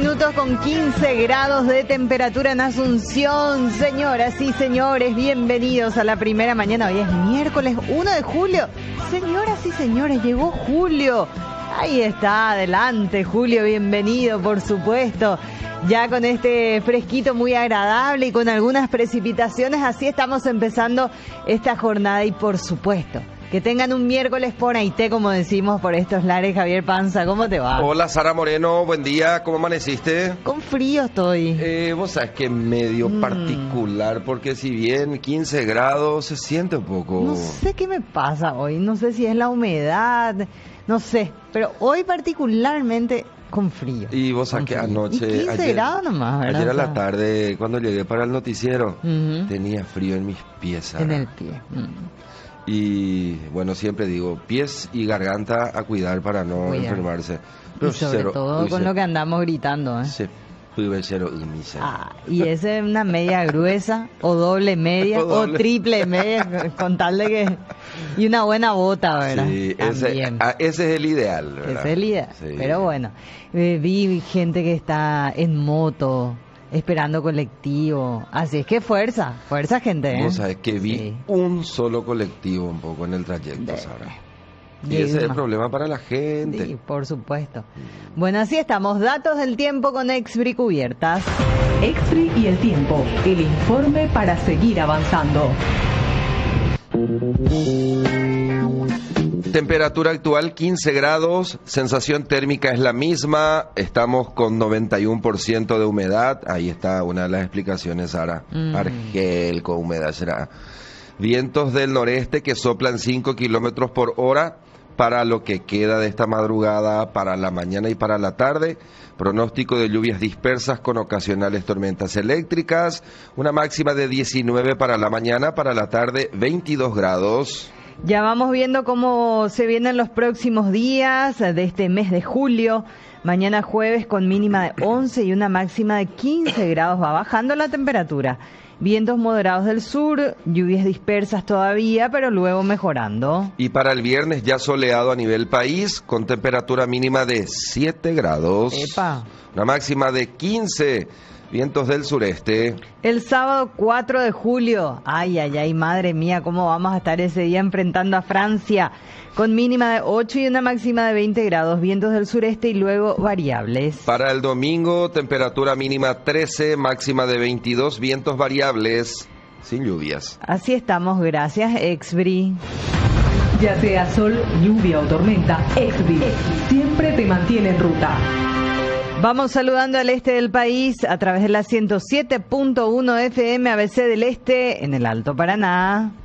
minutos con 15 grados de temperatura en Asunción. Señoras y señores, bienvenidos a la primera mañana. Hoy es miércoles 1 de julio. Señoras y señores, llegó julio. Ahí está, adelante Julio, bienvenido, por supuesto. Ya con este fresquito muy agradable y con algunas precipitaciones, así estamos empezando esta jornada y por supuesto que tengan un miércoles por Aité, como decimos por estos lares. Javier Panza, ¿cómo te va? Hola Sara Moreno, buen día, ¿cómo amaneciste? Con frío estoy. Vos sabés que medio particular, porque si bien 15 grados se siente un poco... No sé qué me pasa hoy, no sé si es la humedad, no sé, pero hoy particularmente con frío. Y vos sabés que anoche... Y 15 grados nomás, ¿verdad? Ayer a la tarde, cuando llegué para el noticiero, tenía frío en mis pies, Sara. En el pie. Y bueno, siempre digo, pies y garganta a cuidar para no enfermarse. Pero y sobre todo con lo que andamos gritando, ¿eh? Sí. Y esa es una media gruesa o doble media o triple media con tal de que... Y una buena bota, ¿verdad? Sí, ese es el ideal, ¿verdad? Ese es el ideal, sí. Pero bueno, vi gente que está en moto esperando colectivo, así es que fuerza gente, ¿eh? Vos sabés que vi un solo colectivo un poco en el trayecto, Sara. Y ese es el problema para la gente. Sí, por supuesto. Bueno, así estamos. Datos del tiempo con Expri cubiertas. Expri y el tiempo. El informe para seguir avanzando. Temperatura actual 15 grados, sensación térmica es la misma, estamos con 91% de humedad, ahí está una de las explicaciones, Sara. Argel con humedad será. Vientos del noreste que soplan 5 kilómetros por hora para lo que queda de esta madrugada, para la mañana y para la tarde. Pronóstico de lluvias dispersas con ocasionales tormentas eléctricas. Una máxima de 19 para la mañana, para la tarde 22 grados. Ya vamos viendo cómo se vienen los próximos días de este mes de julio. Mañana jueves con mínima de 11 y una máxima de 15 grados. Va bajando la temperatura. Vientos moderados del sur, lluvias dispersas todavía, pero luego mejorando. Y para el viernes ya soleado a nivel país, con temperatura mínima de 7 grados. ¡Epa! Una máxima de 15, vientos del sureste. El sábado 4 de julio, ay, madre mía, cómo vamos a estar ese día enfrentando a Francia, con mínima de 8 y una máxima de 20 grados, vientos del sureste y luego variables. Para el domingo, temperatura mínima 13, máxima de 22, vientos variables, sin lluvias. Así estamos, gracias, Expri. Ya sea sol, lluvia o tormenta, Expri siempre te mantiene en ruta. Vamos saludando al este del país a través de la 107.1 FM ABC del Este en el Alto Paraná.